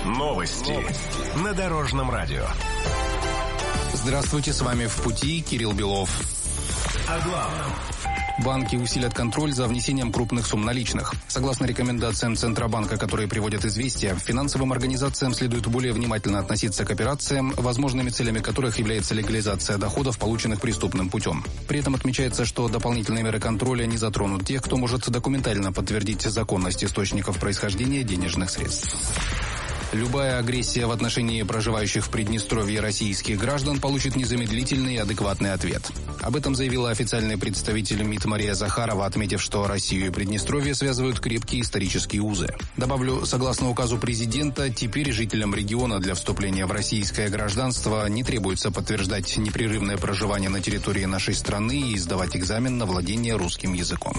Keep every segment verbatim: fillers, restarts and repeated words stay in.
Новости, Новости на Дорожном радио. Здравствуйте, с вами «В пути» Кирилл Белов. О главном. Банки усилят контроль за внесением крупных сумм наличных. Согласно рекомендациям Центробанка, которые приводят «Известия», финансовым организациям следует более внимательно относиться к операциям, возможными целями которых является легализация доходов, полученных преступным путем. При этом отмечается, что дополнительные меры контроля не затронут тех, кто может документально подтвердить законность источников происхождения денежных средств. Любая агрессия в отношении проживающих в Приднестровье российских граждан получит незамедлительный и адекватный ответ. Об этом заявила официальный представитель МИД Мария Захарова, отметив, что Россию и Приднестровье связывают крепкие исторические узы. Добавлю, согласно указу президента, теперь жителям региона для вступления в российское гражданство не требуется подтверждать непрерывное проживание на территории нашей страны и сдавать экзамен на владение русским языком.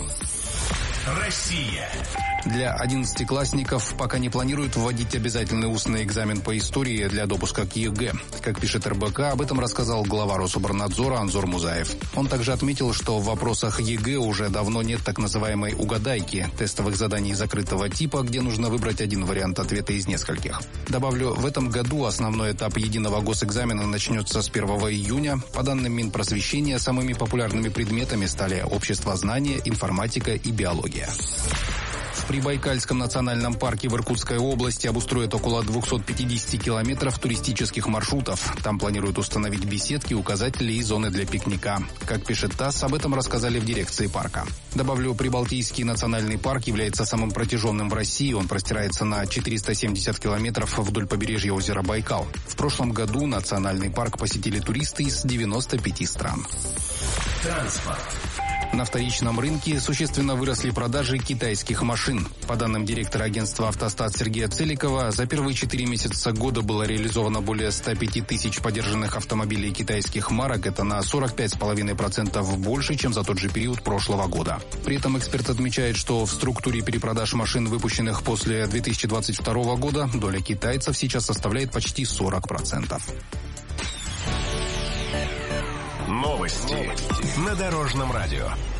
Россия. Для одиннадцатиклассников пока не планируют вводить обязательный устный экзамен по истории для допуска к ЕГЭ. Как пишет эр бэ ка, об этом рассказал глава Рособорнадзора Анзор Музаев. Он также отметил, что в вопросах ЕГЭ уже давно нет так называемой угадайки, тестовых заданий закрытого типа, где нужно выбрать один вариант ответа из нескольких. Добавлю, в этом году основной этап единого госэкзамена начнется с первого июня. По данным Минпросвещения, самыми популярными предметами стали обществознание, информатика и биология. В Прибайкальском национальном парке в Иркутской области обустроят около двести пятьдесят километров туристических маршрутов. Там планируют установить беседки, указатели и зоны для пикника. Как пишет ТАСС, об этом рассказали в дирекции парка. Добавлю, Прибалтийский национальный парк является самым протяженным в России. Он простирается на четыреста семьдесят километров вдоль побережья озера Байкал. В прошлом году национальный парк посетили туристы из девяноста пяти стран. Транспорт. На вторичном рынке существенно выросли продажи китайских машин. По данным директора агентства «Автостат» Сергея Целикова, за первые четыре месяца года было реализовано более ста пяти тысяч подержанных автомобилей китайских марок. Это на сорок пять целых пять десятых процента больше, чем за тот же период прошлого года. При этом эксперт отмечает, что в структуре перепродаж машин, выпущенных после две тысячи двадцать второго года, доля китайцев сейчас составляет почти сорок процентов. Новости на Дорожном радио.